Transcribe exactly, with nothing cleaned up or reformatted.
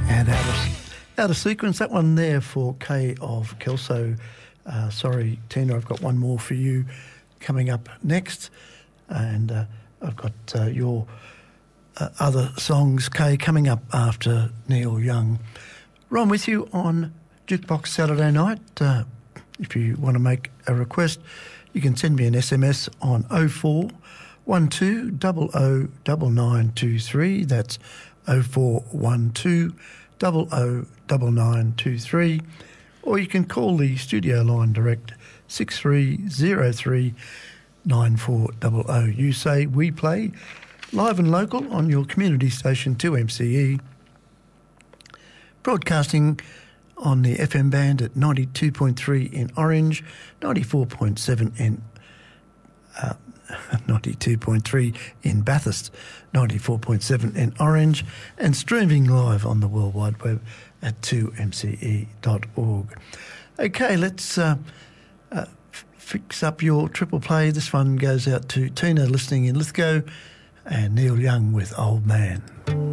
And out of, out of sequence, that one there for Kay of Kelso. Uh, sorry, Tina, I've got one more for you coming up next. And uh, I've got uh, your uh, other songs, Kay, coming up after Neil Young. Ron with you on Jukebox Saturday night. Uh, if you want to make a request, you can send me an S M S on oh four one two double oh double nine two three. That's oh four one two double oh double nine two three. Or you can call the studio line direct six three oh three nine four zero zero. You say we play live and local on your community station two M C E, broadcasting on the F M band at ninety-two point three in Orange, ninety-four point seven in uh, ninety-two point three in Bathurst, ninety-four point seven in Orange, and streaming live on the World Wide Web at two M C E dot org. Okay, let's uh, uh, f- fix up your triple play. This one goes out to Tina listening in Lithgow and Neil Young with Old Man.